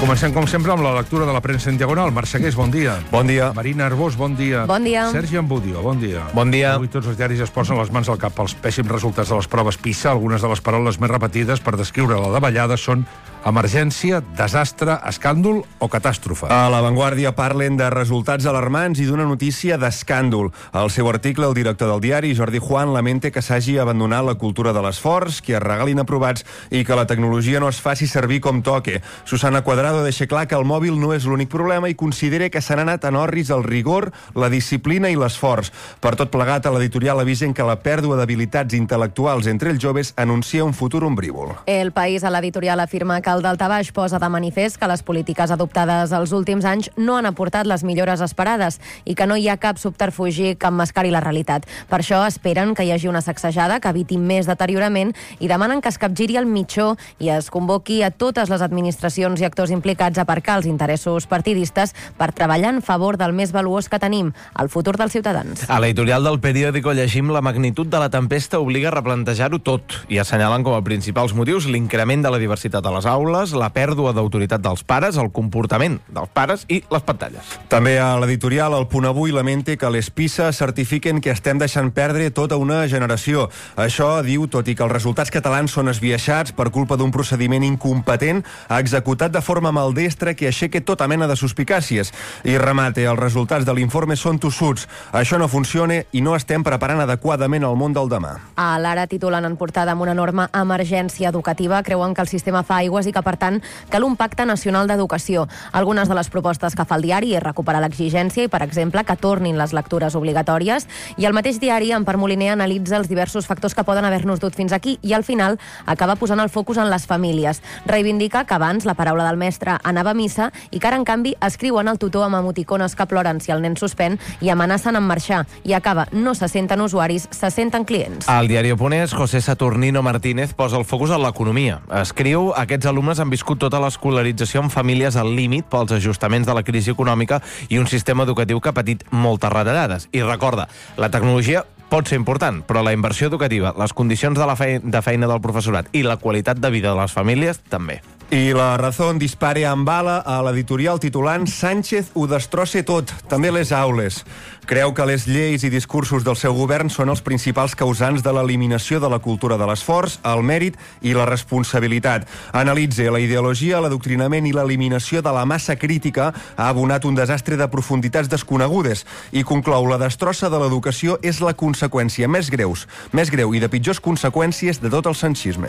Comencem, com sempre, amb la lectura de la premsa en diagonal. Marc Segués, bon dia. Bon dia. Marina Arbós, bon dia. Bon dia. Sergi Ambudio, bon dia. Bon dia. Avui tots els diaris es posen les mans al cap pels pèssims resultats de les proves PISA. Algunes de les paraules més repetides per descriure la davallada són emergència, desastre, escàndol o catàstrofe. A La Vanguardia parlen de resultats alarmants i d'una notícia d'escàndol. Al seu article, el director del diari, Jordi Juan, lamenta que s'hagi abandonat la cultura de l'esforç, que es regalin aprovats i que la tecnologia no es faci servir com toque. Susana Cuadrado deixa clar que el mòbil no és l'únic problema i considera que s'han anat en orris el rigor, la disciplina i l'esforç. Per tot plegat, a l'editorial avisen que la pèrdua d'habilitats intel·lectuals entre els joves anuncia un futur ombrívol. El País, a l'editorial, afirma que el daltabaix posa de manifest que les polítiques adoptades els últims anys no han aportat les millores esperades i que no hi ha cap subterfugi que emmascari la realitat. Per això esperen que hi hagi una sacsejada que eviti més deteriorament i demanen que es capgiri el mitjó i es convoqui a totes les administracions i actors implicats a aparcar els interessos partidistes per treballar en favor del més valuós que tenim, el futur dels ciutadans. A l'editorial del periòdico llegim la magnitud de la tempesta obliga a replantejar-ho tot i assenyalen com a principals motius l'increment de la diversitat a les aules, la pèrdua d'autoritat dels pares, el comportament dels pares i les pantalles. També a l'editorial El Punt Avui lamenta que les PISA certifiquen que estem deixant perdre tota una generació. Això, diu, tot i que els resultats catalans són esbiaixats per culpa d'un procediment incompetent, ha executat de forma maldestra que aixeca tota mena de suspicàcies. I remate, els resultats de l'informe són tossuts. Això no funciona i no estem preparant adequadament el món del demà. A l'Ara titulen en portada amb una enorme emergència educativa. Creuen que el sistema fa aigües i que, per tant, cal un pacte nacional d'educació. Algunes de les propostes que fa el diari és recuperar l'exigència i, per exemple, que tornin les lectures obligatòries. I el mateix diari, en Pere Moliner, analitza els diversos factors que poden haver-nos dut fins aquí i, al final, acaba posant el focus en les famílies. Reivindica que abans la paraula del mestre anava a missa i que ara, en canvi, escriuen al tutor amb emoticones que ploren si el nen suspèn i amenacen amb marxar. I acaba, no se senten usuaris, se senten clients. Al diari Oponés, José Saturnino Martínez posa el focus en l'economia. Escriu, aquests alumnes han viscut tota l'escolarització en famílies al límit pels ajustaments de la crisi econòmica i un sistema educatiu que ha patit moltes retallades. I recorda, la tecnologia pot ser important, però la inversió educativa, les condicions de feina del professorat i la qualitat de vida de les famílies també. I La Razón dispara amb bala a l'editorial titulant Sánchez ho destrossa tot, també les aules. Creu que les lleis i discursos del seu govern són els principals causants de l'eliminació de la cultura de l'esforç, el mèrit i la responsabilitat. Analitza la ideologia, l'adoctrinament i l'eliminació de la massa crítica ha abonat un desastre de profunditats desconegudes i conclou la destrossa de l'educació és la conseqüència més greu i de pitjors conseqüències de tot el sanchisme.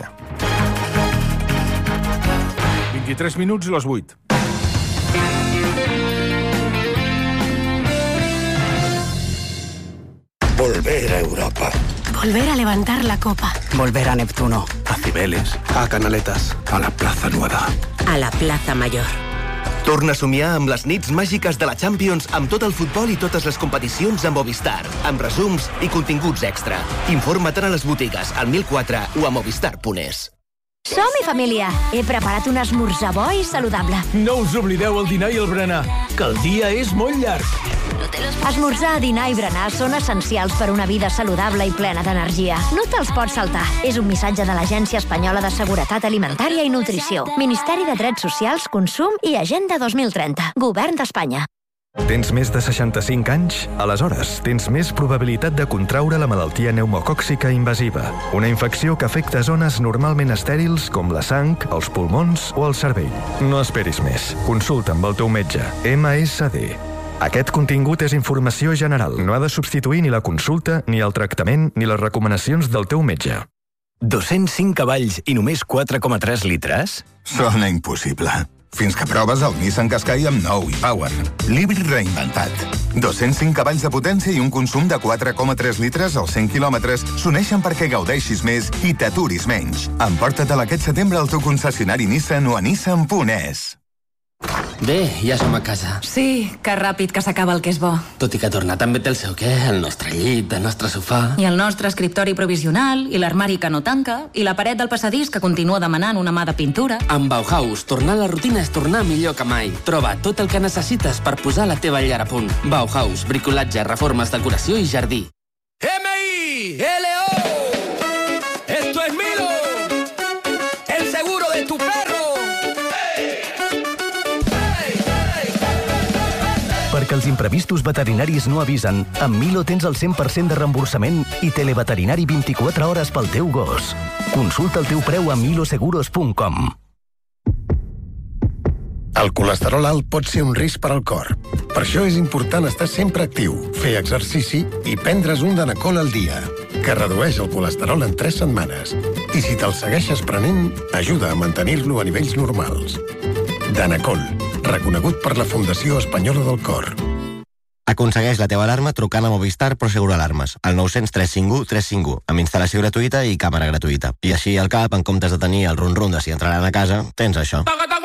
23 minuts i les 8. Volver a Europa. Volver a levantar la copa. Volver a Neptuno. A Cibeles. A Canaletas. A la Plaza Nueva. A la Plaza Mayor. Torna a somiar amb les nits màgiques de la Champions amb tot el futbol i totes les competicions a Movistar, amb resums i continguts extra. Informa't a les botigues, al 1004 o a movistar.es. Som-hi, família! He preparat un esmorzar bo i saludable. No us oblideu el dinar i el berenar, que el dia és molt llarg. Esmorzar, dinar i berenar són essencials per una vida saludable i plena d'energia. No te'ls pots saltar. És un missatge de l'Agència Espanyola de Seguretat Alimentària i Nutrició. Ministeri de Drets Socials, Consum i Agenda 2030. Govern d'Espanya. Tens més de 65 anys? Aleshores, tens més probabilitat de contraure la malaltia pneumocòccica invasiva, una infecció que afecta zones normalment estèrils com la sang, els pulmons o el cervell. No esperis més. Consulta amb el teu metge. MSD. Aquest contingut és informació general. No ha de substituir ni la consulta, ni el tractament, ni les recomanacions del teu metge. 205 cavalls i només 4,3 litres? Sona impossible. Fins que proves el Nissan Qashqai amb nou e-Power. L'híbrid reinventat. 205 cavalls de potència i un consum de 4,3 litres als 100 quilòmetres s'uneixen perquè gaudeixis més i t'aturis menys. Emporta-te'l aquest setembre al teu concessionari Nissan o a nissan.es. Bé, ja som a casa. Sí, que ràpid que s'acaba el que és bo. Tot i que tornar també té el seu què, el nostre llit, el nostre sofà... I el nostre escriptori provisional, i l'armari que no tanca, i la paret del passadís que continua demanant una mà de pintura. Amb Bauhaus, tornar a la rutina és tornar millor que mai. Troba tot el que necessites per posar la teva llar a punt. Bauhaus, bricolatge, reformes, decoració i jardí. M-I-L-O Esto es Milo, el seguro de tu perro. que els imprevistos veterinaris no avisen, amb Milo tens el 100% de reemborsament i televeterinari 24 hores pel teu gos. Consulta el teu preu a miloseguros.com. El colesterol alt pot ser un risc per al cor. Per això és important estar sempre actiu, fer exercici i prendre's un Danacol al dia, que redueix el colesterol en 3 setmanes. I si te'l segueixes prenent, ajuda a mantenir-lo a nivells normals. Danacol, reconegut per la Fundació Espanyola del Cor. Aconsegueix la teva alarma trucant a Movistar Prosegur Alarmes, al 900 351 351, amb instal·lació gratuïta i càmera gratuïta. I així al cap, en comptes de tenir el rum-rum de si entraran a casa, tens això.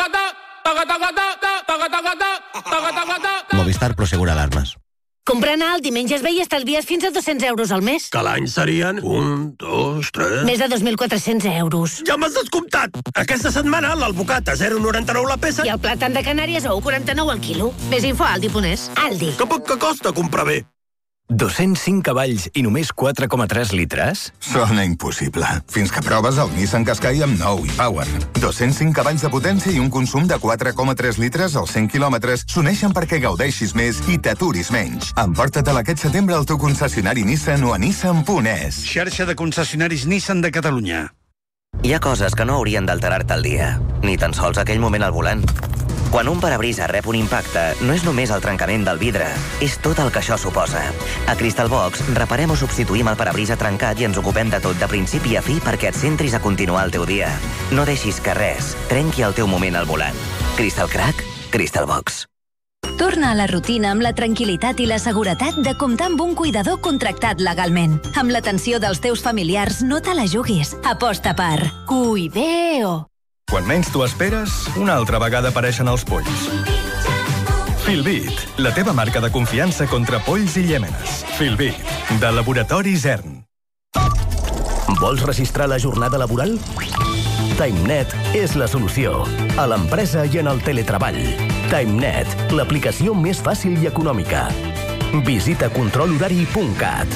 Movistar Prosegur Alarmes. Comprant alt i menges bé i estalvies fins a 200 euros al mes. Que l'any serien 1, 2, 3... Més de 2.400 euros. Ja m'has descomptat! Aquesta setmana l'alvocat a 0,99 la peça... I el plàtan de Canàries a 1,49 al quilo. Més info a Aldi.es. Aldi. Que poc que costa comprar bé. 205 cavalls i només 4,3 litres? Sona impossible. Fins que proves el Nissan Qashqai amb nou e-Power. 205 cavalls de potència i un consum de 4,3 litres als 100 quilòmetres s'uneixen perquè gaudeixis més i t'aturis menys. Emporta-te'l aquest setembre al teu concessionari Nissan o a nissan.es. Xarxa de concessionaris Nissan de Catalunya. Hi ha coses que no haurien d'alterar-te el dia, ni tan sols aquell moment al volant. Quan un parabrisa rep un impacte, no és només el trencament del vidre, és tot el que això suposa. A Crystal Box reparem o substituïm el parabrisa trencat i ens ocupem de tot de principi a fi perquè et centris a continuar el teu dia. No deixis que res trenqui el teu moment al volant. Crystal Crack, Crystal Box. Torna a la rutina amb la tranquil·litat i la seguretat de comptar amb un cuidador contractat legalment. Amb l'atenció dels teus familiars, no te la juguis. Aposta per Cuideo. Quan menys t'ho esperes, una altra vegada apareixen els polls. Filbit, la teva marca de confiança contra polls i llèmenes. Filbit, de Laboratori Zern. Vols registrar la jornada laboral? TimeNet és la solució. A l'empresa i en el teletreball. TimeNet, l'aplicació més fàcil i econòmica. Visita controlhorari.cat.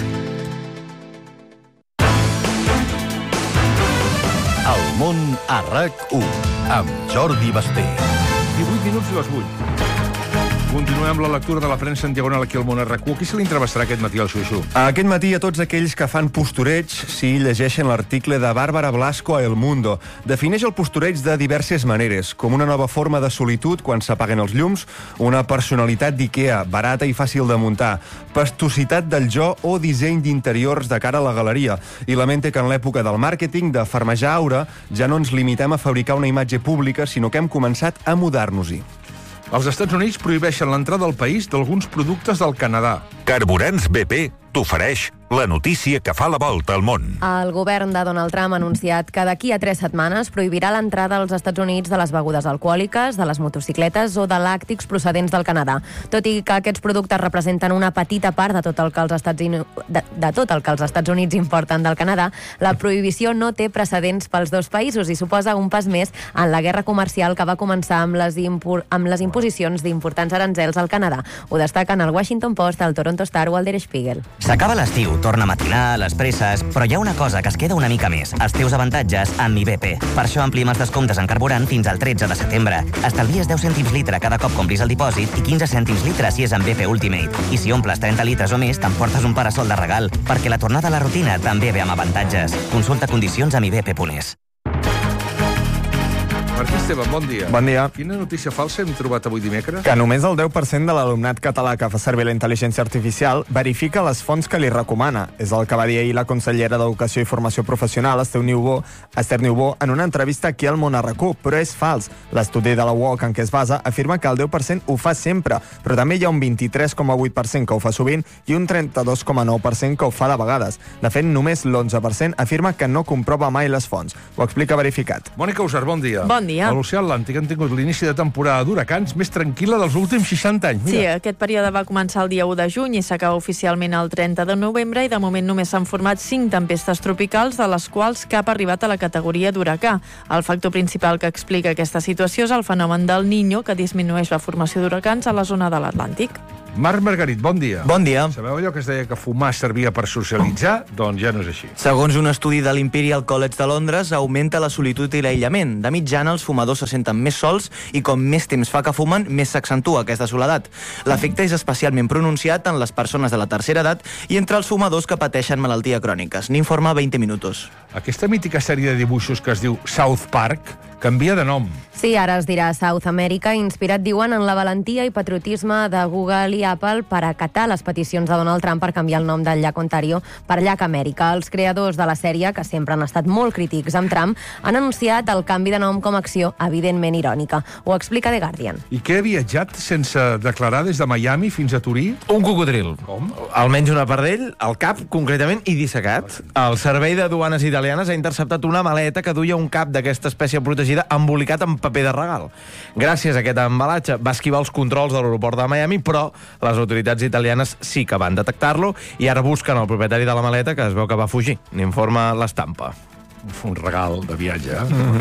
El món a RAC1, amb Jordi Basté. 18 minuts i les 8. Continuem amb la lectura de la premsa en diagonal aquí al món a RAC1. Qui se li entrevistarà aquest matí al Xuxu? Aquest matí a tots aquells que fan postureig si llegeixen l'article de Bàrbara Blasco a El Mundo. Defineix el postureig de diverses maneres, com una nova forma de solitud quan s'apaguen els llums, una personalitat d'IKEA, barata i fàcil de muntar, pastositat del jo o disseny d'interiors de cara a la galeria. I lamenta que en l'època del màrqueting, de farmejar aura, ja no ens limitem a fabricar una imatge pública, sinó que hem començat a mudar-nos-hi. Els Estats Units prohibeixen l'entrada al país d'alguns productes del Canadà. Carburants BP t'ofereix la notícia que fa la volta al món. El govern de Donald Trump ha anunciat que d'aquí a 3 setmanes prohibirà l'entrada als Estats Units de les begudes alcohòliques, de les motocicletes o de làctics procedents del Canadà. Tot i que aquests productes representen una petita part de tot el que els Estats Units importen del Canadà, la prohibició no té precedents pels dos països i suposa un pas més en la guerra comercial que va començar amb les imposicions d'importants aranzels al Canadà. Ho destaquen el Washington Post, el Toronto Star o el Der Spiegel. S'acaba l'estiu, torna a matinar, les presses, però hi ha una cosa que es queda una mica més, els teus avantatges amb IBP. Per això ampliem els descomptes en carburant fins al 13 de setembre. Estalvies 10 cèntims litre cada cop compris el dipòsit i 15 cèntims litre si és amb BP Ultimate. I si omples 30 litres o més, t'emportes un parasol de regal, perquè la tornada a la rutina també ve amb avantatges. Consulta condicions amb ibp.es. Martí Esteban, bon dia. Bon dia. Quina notícia falsa hem trobat avui dimecres? Que només el 10% de l'alumnat català que fa servir la intel·ligència artificial verifica les fonts que li recomana. És el que va dir ahir la consellera d'Educació i Formació Professional, Esther Niubó, en una entrevista aquí al Món a RAC1, però és fals. L'estudi de la UOC en què es basa afirma que el 10% ho fa sempre, però també hi ha un 23,8% que ho fa sovint i un 32,9% que ho fa de vegades. De fet, només l'11% afirma que no comprova mai les fonts. Ho explica Verificat. Mònica Usar, bon dia. Bon dia. A l'Oceà Atlàntic han tingut l'inici de temporada d'huracans més tranquil·la dels últims 60 anys. Mira. Sí, aquest període va començar el dia 1 de juny i s'acaba oficialment el 30 de novembre i de moment només s'han format 5 tempestes tropicals, de les quals cap ha arribat a la categoria d'huracà. El factor principal que explica aquesta situació és el fenomen del Niño, que disminueix la formació d'huracans a la zona de l'Atlàntic. Marc Margarit, bon dia. Bon dia. Sabeu allò que es deia que fumar servia per socialitzar? Doncs ja no és així. Segons un estudi de l'Imperial College de Londres, augmenta la solitud i l'aïllament. De mitjana, els fumadors se senten més sols i com més temps fa que fumen, més s'accentua aquesta soledat. L'efecte és especialment pronunciat en les persones de la tercera edat i entre els fumadors que pateixen malalties cròniques. N'informa 20 Minutos. Aquesta mítica sèrie de dibuixos que es diu South Park canvia de nom. Sí, ara es dirà South America, inspirat, diuen, en la valentia i patriotisme de Google i Apple per acatar les peticions de Donald Trump per canviar el nom del llac Ontario per llac Amèrica. Els creadors de la sèrie, que sempre han estat molt crítics amb Trump, han anunciat el canvi de nom com a acció evidentment irònica. Ho explica The Guardian. I què ha viatjat sense declarar des de Miami fins a Turí? Un cocodril. Com? Almenys una part d'ell, al cap, concretament, i dissecat. El Servei de Duanes Italianes ha interceptat una maleta que duia un cap d'aquesta espècie protegida embolicat amb paper de regal. Gràcies a aquest embalatge va esquivar els controls de l'aeroport de Miami, però les autoritats italianes sí que van detectar-lo i ara busquen el propietari de la maleta, que es veu que va fugir. N'informa l'Estampa. Un regal de viatge,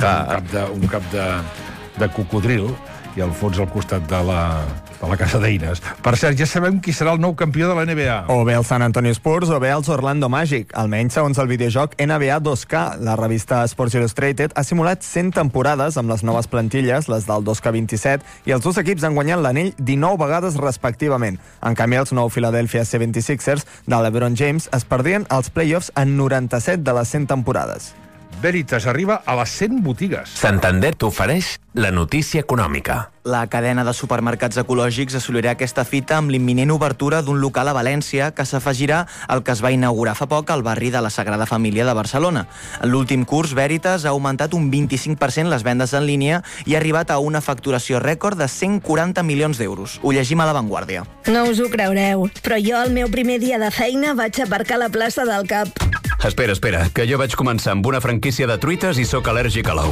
un cap de cocodril i al fons al costat de la casa d'Eines. Per cert, ja sabem qui serà el nou campió de la NBA. O bé el San Antonio Spurs o bé els Orlando Magic. Almenys segons el videojoc NBA 2K. La revista Sports Illustrated ha simulat 100 temporades amb les noves plantilles, les del 2K27, i els dos equips han guanyat l'anell 19 vegades respectivament. En canvi, els nou Philadelphia 76ers de LeBron James es perdrien els playoffs en 97 de les 100 temporades. Veritas arriba a les 100 botigues. Santander t'ofereix la notícia econòmica. La cadena de supermercats ecològics assolirà aquesta fita amb l'imminent obertura d'un local a València que s'afegirà al que es va inaugurar fa poc al barri de la Sagrada Família de Barcelona. En l'últim curs, Veritas ha augmentat un 25% les vendes en línia i ha arribat a una facturació rècord de 140 milions d'euros. Ho llegim a La Vanguardia. No us ho creureu, però jo el meu primer dia de feina vaig aparcar a la plaça del Cap. Espera, que jo vaig començar amb una franquícia de truites i sóc al·lèrgic a l'ou.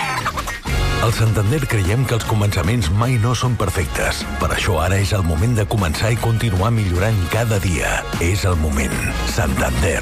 Al Santander creiem que els començaments mai no són perfectes. Per això ara és el moment de començar i continuar millorant cada dia. És el moment. Santander.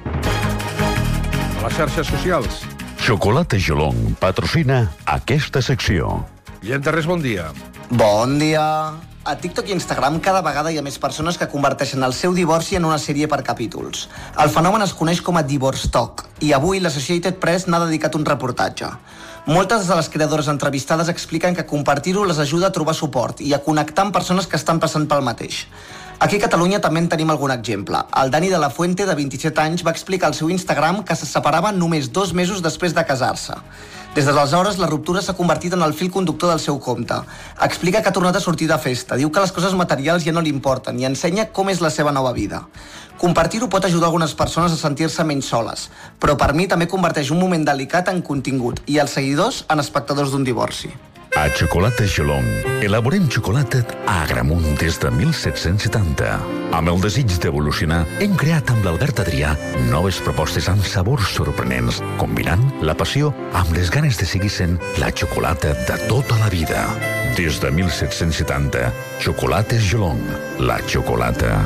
A les xarxes socials. Xocolata Jolong patrocina aquesta secció. Guillem Terrés, bon dia. Bon dia. A TikTok i Instagram cada vegada hi ha més persones que converteixen el seu divorci en una sèrie per capítols. El fenomen es coneix com a Divorce Talk i avui l'Associated Press n'ha dedicat un reportatge. Moltes de les creadores entrevistades expliquen que compartir-ho les ajuda a trobar suport i a connectar amb persones que estan passant pel mateix. Aquí a Catalunya també en tenim algun exemple. El Dani de la Fuente, de 27 anys, va explicar al seu Instagram que se separava només 2 mesos després de casar-se. Des d'aleshores, la ruptura s'ha convertit en el fil conductor del seu compte. Explica que ha tornat a sortir de festa, diu que les coses materials ja no li importen i ensenya com és la seva nova vida. Compartir-ho pot ajudar algunes persones a sentir-se menys soles, però per mi també converteix un moment delicat en contingut i els seguidors en espectadors d'un divorci. A Xocolata Jolong elaborem xocolata a Agramunt des de 1770. Amb el desig d'evolucionar, hem creat amb l'Albert Adrià noves propostes amb sabors sorprenents, combinant la passió amb les ganes de seguir sent la xocolata de tota la vida. Des de 1770, Xocolates Jolong. La xocolata.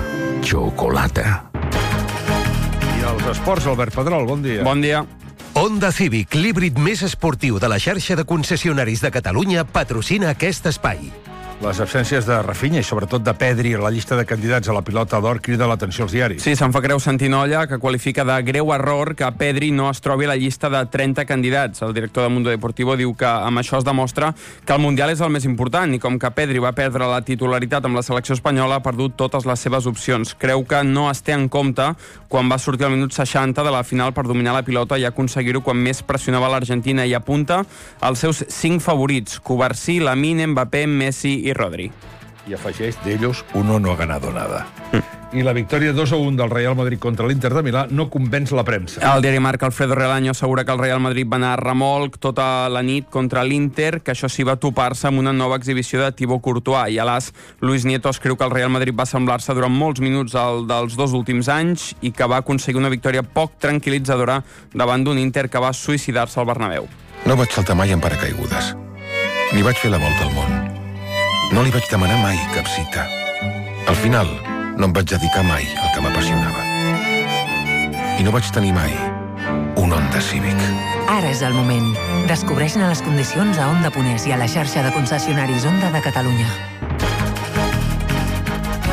I als esports, Albert Pedrol, bon dia. Bon dia. Honda Civic, l'híbrid més esportiu de la xarxa de concessionaris de Catalunya, patrocina aquest espai. Les absències de Rafinha i sobretot de Pedri a la llista de candidats a la pilota d'or crida l'atenció als diaris. Sí, se'n fa creu Santinolla, que qualifica de greu error que Pedri no es trobi a la llista de 30 candidats. El director de Mundo Deportivo diu que amb això es demostra que el Mundial és el més important i com que Pedri va perdre la titularitat amb la selecció espanyola ha perdut totes les seves opcions. Creu que no es té en compte quan va sortir al minut 60 de la final per dominar la pilota i aconseguir-ho quan més pressionava l'Argentina i apunta als seus 5 favorits: Cubarsí, Lamine, Mbappé, Messi i Rodri. I afegeix, d'ells, uno no ha ganado nada. I la victòria 2-1 del Real Madrid contra l'Inter de Milà no convenç la premsa. El diari Marca, Alfredo Relaño assegura que el Real Madrid va anar a remolc tota la nit contra l'Inter, que això sí va topar-se amb una nova exhibició de Thibaut Courtois. I a l'as, Luis Nieto escriu que el Real Madrid va semblar-se durant molts minuts al dels 2 últims anys i que va aconseguir una victòria poc tranquil·litzadora davant d'un Inter que va suïcidar-se al Bernabéu. No vaig saltar mai en paracaigudes. Ni vaig fer la volta al món. No li vaig demanar mai cap cita. Al final, no em vaig dedicar mai al que m'apassionava. I no vaig tenir mai un Honda Civic. Ara és el moment. Descobreix-ne les condicions a Honda.es i a la xarxa de concessionaris Honda de Catalunya.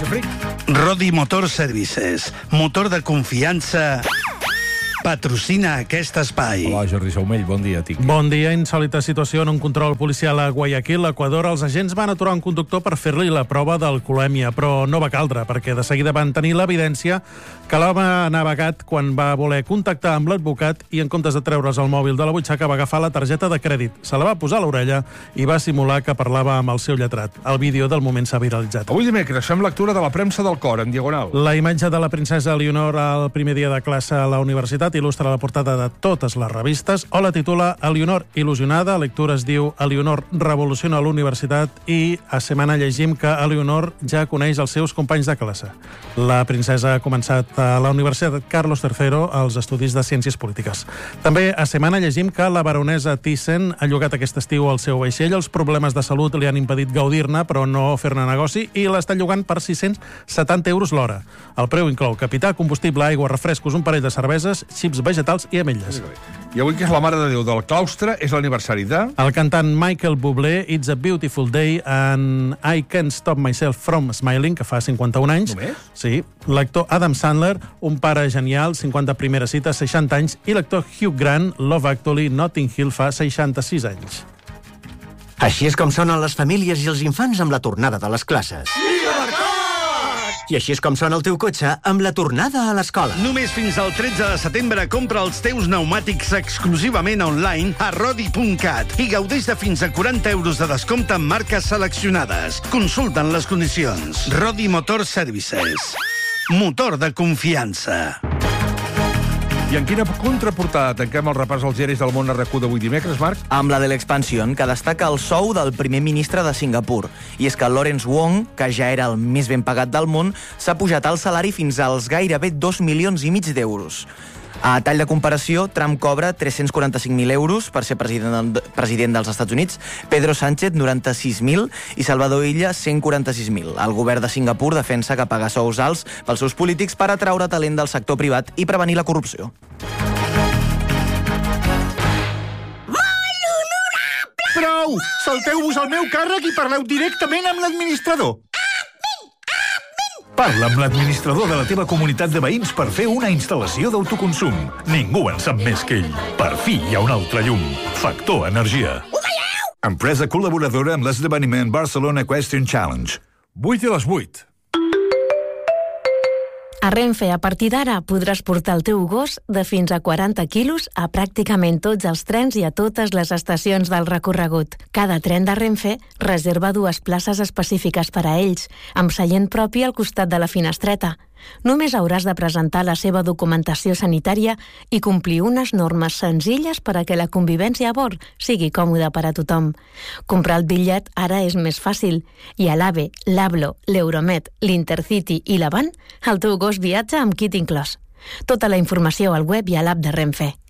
Fric. Rodi Motor Services, motor de confiança, patrocina aquest espai. Hola, Jordi Saumell, bon dia, Tiqui. Bon dia. Insòlita situació en un control policial a Guayaquil, Equador. Els agents van aturar un conductor per fer-li la prova d'alcoholèmia, però no va caldre, perquè de seguida van tenir l'evidència que l'home anava gat quan va voler contactar amb l'advocat i en comptes de treure's el mòbil de la butxaca va agafar la targeta de crèdit, se la va posar a l'orella i va simular que parlava amb el seu lletrat. El vídeo del moment s'ha viralitzat. Avui dimecres fem lectura de la premsa del cor, en diagonal. La imatge de la princesa Eleonor al primer dia de classe a la universitat il·lustra la portada de totes les revistes o la titula Eleonor il·lusionada. Lectura es diu Eleonor revoluciona l'universitat i a setmana llegim que Eleonor ja coneix els seus companys de classe. La princesa ha començat a la Universitat Carlos III els estudis de Ciències Polítiques. També a setmana llegim que la baronesa Thyssen ha llogat aquest estiu el seu vaixell. Els problemes de salut li han impedit gaudir-ne, però no fer-ne negoci, i l'està llogant per 670 euros l'hora. El preu inclou capità, combustible, aigua, refrescos, un parell de cerveses, xips vegetals i ametlles. I avui, que és la Mare de Déu del Claustre, és l'aniversari de... El cantant Michael Bublé, It's a Beautiful Day and I Can't Stop Myself From Smiling, que fa 51 anys. Només? Sí. L'actor Adam Sandler, Un pare genial, 50 primeres cites, 60 anys. I l'actor Hugh Grant, Love Actually, Notting Hill, fa 66 anys. Així és com sonen les famílies i els infants amb la tornada de les classes. I així és com sona el teu cotxe amb la tornada a l'escola. Només fins al 13 de setembre compra els teus pneumàtics exclusivament online a rodi.cat i gaudeix de fins a 40 euros de descompte en marques seleccionades. Consulta'n les condicions. Rodi Motor Services. Motor de confiança. I en quina contraportada tanquem el repàs als diaris del món RQ d'avui dimecres, Marc? Amb la de l'Expansión, que destaca el sou del primer ministre de Singapur. I és que Lawrence Wong, que ja era el més ben pagat del món, s'ha pujat el salari fins als gairebé 2,5 milions d'euros. A tall de comparació, Trump cobra 345.000 euros per ser president dels Estats Units, Pedro Sánchez 96.000 i Salvador Illa 146.000. El govern de Singapur defensa que paga sous alts pels seus polítics per atraure talent del sector privat i prevenir la corrupció. Prou! Salteu-vos al meu càrrec i parleu directament amb l'administrador. Parla amb l'administrador de la teva comunitat de veïns per fer una instal·lació d'autoconsum. Ningú en sap més que ell. Per fi hi ha un altre llum. Factor Energia. Empresa col·laboradora amb l'esdeveniment Barcelona Equestrian Challenge. 8 i les 8. A Renfe, a partir d'ara, podràs portar el teu gos de fins a 40 quilos a pràcticament tots els trens i a totes les estacions del recorregut. Cada tren de Renfe reserva 2 places específiques per a ells, amb seient propi al costat de la finestreta. Només hauràs de presentar la seva documentació sanitària i complir unes normes senzilles per a que la convivència a bord sigui còmoda per a tothom. Comprar el bitllet ara és més fàcil i a l'AVE, l'Ablo, l'Euromed, l'Intercity i l'Avant, el teu gos viatja amb kit inclòs. Tota la informació al web i a l'app de Renfe.